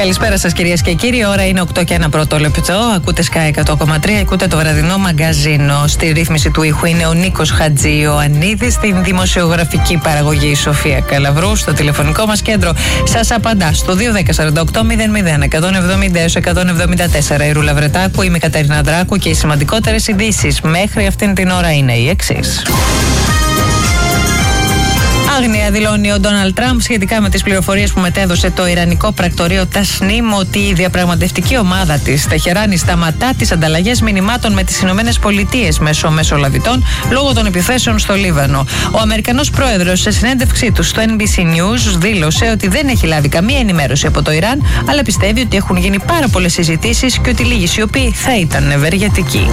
Καλησπέρα σας κυρίες και κύριοι. Ώρα είναι 8 και 1 λεπτό. Ακούτε Sky 100,3. Ακούτε το βραδινό μαγκαζίνο. Στη ρύθμιση του ήχου είναι ο Νίκος Χατζιωαννίδης. Στην δημοσιογραφική παραγωγή η Σοφία Καλαβρού. Στο τηλεφωνικό μας κέντρο σας απαντά στο 210-48-00-170-174. Η Ρούλα Βρετάκου, είμαι η Κατερίνα Δράκου και οι σημαντικότερες ειδήσεις μέχρι αυτήν την ώρα είναι οι εξής. Άγνοια δηλώνει ο Ντόναλντ Τραμπ σχετικά με τις πληροφορίες που μετέδωσε το ιρανικό πρακτορείο Τασνίμ ότι η διαπραγματευτική ομάδα της Τεχεράνη σταματά τις ανταλλαγές μηνυμάτων με τις Ηνωμένες Πολιτείες μέσω μεσολαβητών λόγω των επιθέσεων στο Λίβανο. Ο Αμερικανός πρόεδρος σε συνέντευξή του στο NBC News δήλωσε ότι δεν έχει λάβει καμία ενημέρωση από το Ιράν, αλλά πιστεύει ότι έχουν γίνει πάρα πολλές συζητήσεις και ότι λίγοι σιωποί θα ήταν ευεργετικοί.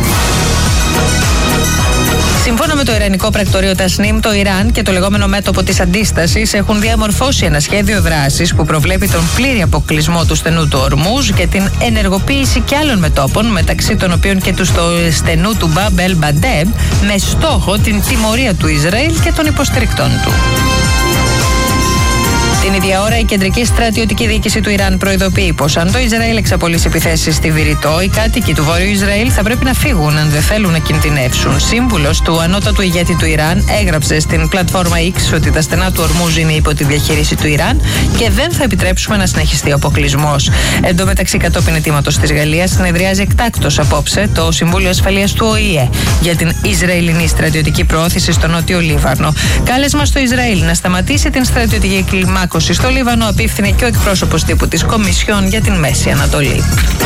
Σύμφωνα με το ιρανικό πρακτορείο Τασνίμ, το Ιράν και το λεγόμενο μέτωπο της αντίστασης έχουν διαμορφώσει ένα σχέδιο δράσης που προβλέπει τον πλήρη αποκλεισμό του στενού του Ορμούζ και την ενεργοποίηση και άλλων μετώπων, μεταξύ των οποίων και του στενού του Μπαμπ ελ Μαντέμ, με στόχο την τιμωρία του Ισραήλ και των υποστηρικτών του. Την ίδια ώρα, η κεντρική στρατιωτική διοίκηση του Ιράν προειδοποιεί πως αν το Ισραήλ εξαπολύσει επιθέσεις στη Βηρητό, οι κάτοικοι του Βόρειου Ισραήλ θα πρέπει να φύγουν αν δεν θέλουν να κινδυνεύσουν. Σύμβουλος του ανώτατου ηγέτη του Ιράν έγραψε στην πλατφόρμα X ότι τα στενά του Ορμούζ είναι υπό τη διαχείριση του Ιράν και δεν θα επιτρέψουμε να συνεχιστεί ο αποκλεισμός. Εν τω μεταξύ, κατόπιν αιτήματος της Γαλλίας, συνεδριάζει εκτάκτως απόψε το Συμβούλιο Ασφαλείας του ΟΗΕ για την Ισραηλινή στρατιωτική προώθηση στο Νότιο Λίβανο. Κάλεσμα στο Ισραήλ να σταματήσει την στρατιωτική κλιμάκωση στο Λίβανο απίφθινε και ο εκπρόσωπος τύπου της Κομισιόν για την Μέση Ανατολή.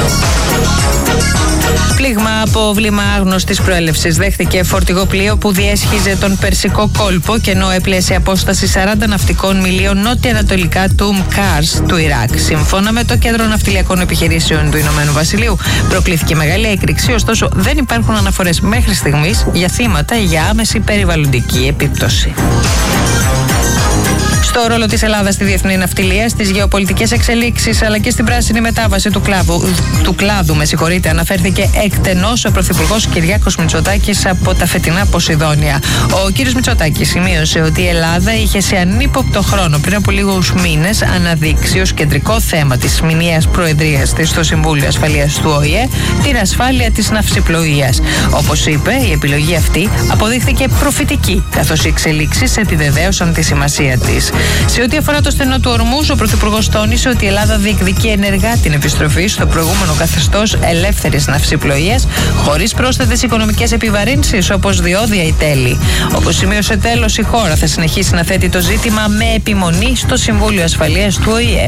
Πλήγμα από βλήμα άγνωστης προέλευσης δέχτηκε φορτηγό πλοίο που διέσχιζε τον Περσικό κόλπο και ενώ έπλεε σε απόσταση 40 ναυτικών μιλίων νότια-ανατολικά του Μκάρς του Ιράκ. Σύμφωνα με το Κέντρο Ναυτιλιακών Επιχειρήσεων του Ηνωμένου Βασιλείου, προκλήθηκε μεγάλη έκρηξη, ωστόσο δεν υπάρχουν αναφορές μέχρι στιγμής για θύματα ή για άμεση περιβαλλοντική επίπτωση. Στο ρόλο της Ελλάδας στη διεθνή ναυτιλία, στις γεωπολιτικές εξελίξεις αλλά και στην πράσινη μετάβαση του κλάδου, αναφέρθηκε εκτενώς ο Πρωθυπουργός Κυριάκος Μητσοτάκης από τα φετινά Ποσειδόνια. Ο κύριος Μητσοτάκης σημείωσε ότι η Ελλάδα είχε σε ανύποπτο χρόνο πριν από λίγους μήνες αναδείξει ως κεντρικό θέμα της μηνιαίας προεδρίας της στο Συμβούλιο Ασφαλείας του ΟΗΕ την ασφάλεια της ναυσιπλοείας. Όπως είπε, η επιλογή αυτή αποδείχθηκε προφητική, καθώς οι εξελίξεις επιβεβαίωσαν τη σημασία της. Σε ό,τι αφορά το στενό του Ορμούζ, ο Πρωθυπουργός τόνισε ότι η Ελλάδα διεκδικεί ενεργά την επιστροφή στο προηγούμενο καθεστώς ελεύθερης ναυσιπλοείας, χωρίς πρόσθετες οικονομικές επιβαρύνσεις όπως διόδια ή τέλη. Όπως σημείωσε τέλος, η χώρα θα συνεχίσει να θέτει το ζήτημα με επιμονή στο Συμβούλιο Ασφαλείας του ΟΗΕ.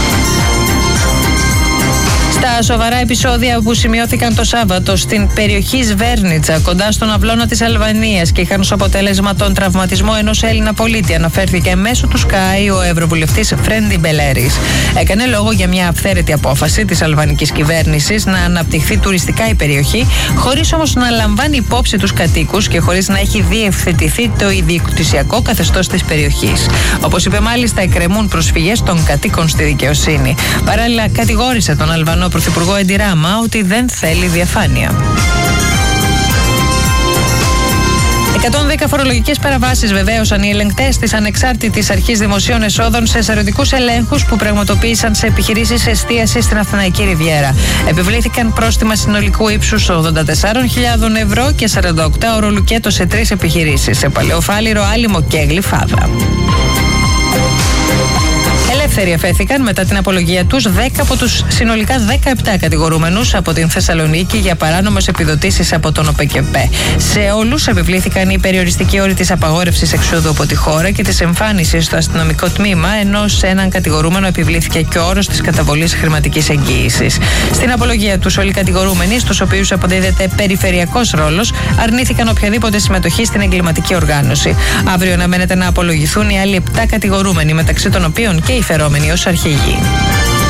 Στα σοβαρά επεισόδια που σημειώθηκαν το Σάββατο στην περιοχή Σβέρνιτσα, κοντά στον αυλώνα της Αλβανίας και είχαν ως αποτέλεσμα τον τραυματισμό ενός Έλληνα πολίτη, αναφέρθηκε μέσω του Sky ο Ευρωβουλευτής Φρέντι Μπελέρης. Έκανε λόγο για μια αυθαίρετη απόφαση της αλβανικής κυβέρνησης να αναπτυχθεί τουριστικά η περιοχή, χωρίς όμως να λαμβάνει υπόψη τους κατοίκους και χωρίς να έχει διευθετηθεί το ιδιοκτησιακό καθεστώς της περιοχής. Όπως είπε μάλιστα, εκκρεμούν προσφυγές των κατοίκων στη δικαιοσύνη. Παράλληλα, κατηγόρησε τον Αλβανό Πρωθυπουργό Έντι Ράμα ότι δεν θέλει διαφάνεια. 110 φορολογικές παραβάσεις βεβαίωσαν οι ελεγκτές της Ανεξάρτητης Αρχής Δημοσίων Εσόδων σε αιρετικούς ελέγχους που πραγματοποίησαν σε επιχειρήσεις εστίασης στην Αθηναϊκή Ριβιέρα. Επιβλήθηκαν πρόστιμα συνολικού ύψους 84.000 ευρώ και 48 λουκέτο σε 3 επιχειρήσεις, σε Παλαιοφάλιρο, Άλυμο και Γλυφάδα. Ελεύθεροι αφέθηκαν μετά την απολογία τους 10 από τους συνολικά 17 κατηγορούμενους από την Θεσσαλονίκη για παράνομες επιδοτήσεις από τον ΟΠΕΚΕΠΕ. Σε όλους επιβλήθηκαν οι περιοριστικοί όροι της απαγόρευσης εξόδου από τη χώρα και της εμφάνισης στο αστυνομικό τμήμα, ενώ σε έναν κατηγορούμενο επιβλήθηκε και ο όρος της καταβολής χρηματικής εγγύησης. Στην απολογία τους, όλοι οι κατηγορούμενοι, στους οποίους αποδίδεται περιφερειακός ρόλος, αρνήθηκαν οποιαδήποτε συμμετοχή στην εγκληματική οργάνωση. Αύριο αναμένεται να απολογηθούν οι άλλοι 7 κατηγορούμενοι, μεταξύ των οποίων και οι φερόμενοι ως αρχηγοί.